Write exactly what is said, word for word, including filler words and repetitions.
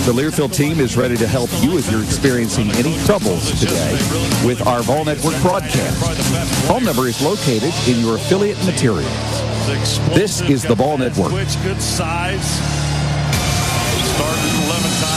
The Learfield team is ready to help you if you're experiencing any troubles today with our Vol Network broadcast. Phone number is located in your affiliate materials. This is the Vol Network. Good size. Started eleven times.